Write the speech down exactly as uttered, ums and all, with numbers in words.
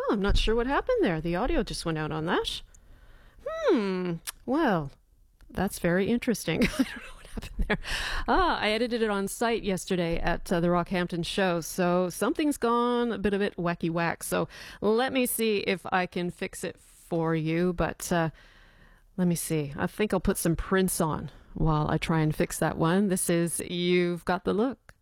Oh, I'm not sure what happened there. The audio just went out on that. Hmm. Well, that's very interesting. I don't know what happened there. Ah, I edited it on site yesterday at uh, the Rockhampton show, so something's gone a bit of it wacky whack. So let me see if I can fix it for you. But uh, let me see. I think I'll put some Prince on while I try and fix that one. This is You've Got the Look.